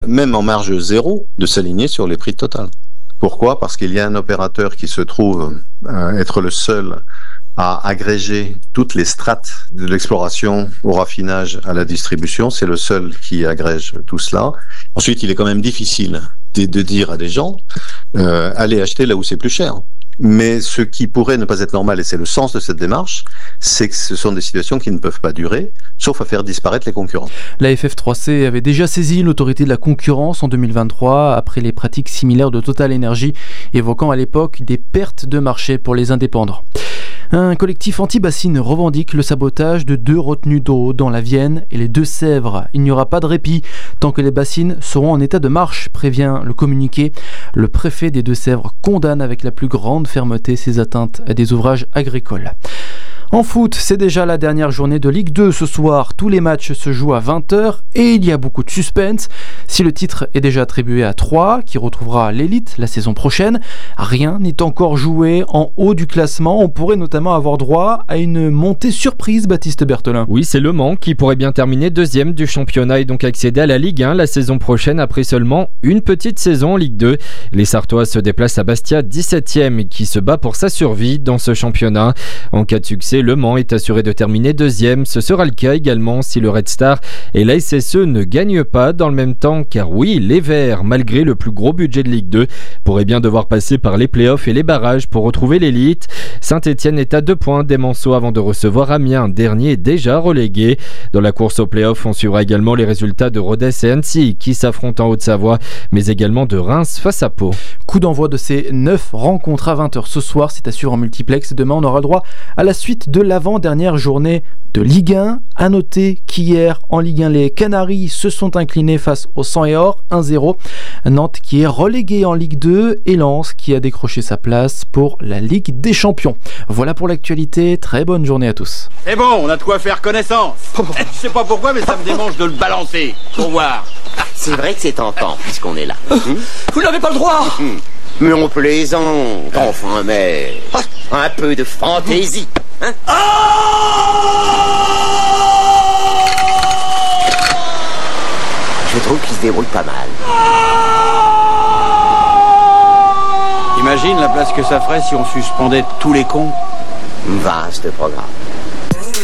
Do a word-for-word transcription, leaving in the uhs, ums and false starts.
même en marge zéro, de s'aligner sur les prix de Total. Pourquoi ? Parce qu'il y a un opérateur qui se trouve euh, être le seul à agréger toutes les strates de l'exploration au raffinage à la distribution. C'est le seul qui agrège tout cela. Ensuite, il est quand même difficile de, de dire à des gens euh, allez acheter là où c'est plus cher. Mais ce qui pourrait ne pas être normal, et c'est le sens de cette démarche, c'est que ce sont des situations qui ne peuvent pas durer, sauf à faire disparaître les concurrents. La F F trois C avait déjà saisi l'autorité de la concurrence en deux mille vingt-trois, après les pratiques similaires de Total Energy, évoquant à l'époque des pertes de marché pour les indépendants. Un collectif anti-bassine revendique le sabotage de deux retenues d'eau dans la Vienne et les Deux-Sèvres. Il n'y aura pas de répit tant que les bassines seront en état de marche, prévient le communiqué. Le préfet des Deux-Sèvres condamne avec la plus grande fermeté ces atteintes à des ouvrages agricoles. En foot, c'est déjà la dernière journée de Ligue deux ce soir. Tous les matchs se jouent à vingt heures et il y a beaucoup de suspense. Si le titre est déjà attribué à Troyes, qui retrouvera l'élite la saison prochaine, rien n'est encore joué en haut du classement. On pourrait notamment avoir droit à une montée surprise, Baptiste Berthelin. Oui, c'est Le Mans qui pourrait bien terminer deuxième du championnat et donc accéder à la Ligue un la saison prochaine après seulement une petite saison en Ligue deux. Les Sartois se déplacent à Bastia, dix-septième, qui se bat pour sa survie dans ce championnat. En cas de succès, Le Mans est assuré de terminer deuxième. Ce sera le cas également si le Red Star et la S S E ne gagnent pas dans le même temps, car oui, les Verts, malgré le plus gros budget de Ligue deux, pourraient bien devoir passer par les playoffs et les barrages pour retrouver l'élite. Saint-Etienne est à deux points des Manceaux avant de recevoir Amiens, dernier déjà relégué. Dans la course aux playoffs, on suivra également les résultats de Rodez et Annecy qui s'affrontent en Haute-Savoie, mais également de Reims face à Pau. Coup d'envoi de ces neuf rencontres à vingt heures ce soir, c'est à suivre en multiplex. Demain, on aura le droit à la suite de l'avant-dernière journée de Ligue un. À noter qu'hier, en Ligue un, les Canaries se sont inclinés face au Sang et Or, un zéro. Nantes qui est relégué en Ligue deux et Lens qui a décroché sa place pour la Ligue des Champions. Voilà pour l'actualité, très bonne journée à tous. C'est bon, on a de quoi faire connaissance. Je sais pas pourquoi, mais ça me démange de le balancer, pour voir. C'est vrai que c'est tentant, puisqu'on est là. Vous n'avez pas le droit. Mais on plaisante, enfin, mais un peu de fantaisie. Hein? Oh Je trouve qu'il se débrouille pas mal. Imagine la place que ça ferait si on suspendait tous les cons. Vaste programme.